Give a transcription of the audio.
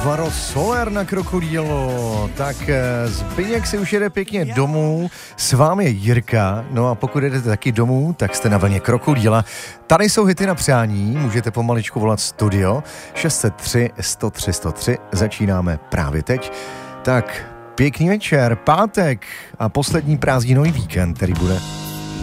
Alvaro Soler na Krokodýlo. Tak Zbyněk si už jede pěkně domů, s vámi je Jirka, no a pokud jdete taky domů, tak jste na vlně Krokodýla. Tady jsou hity na přání, můžete pomaličku volat studio 603 103 103, začínáme právě teď. Tak pěkný večer, pátek a poslední prázdninový víkend, který bude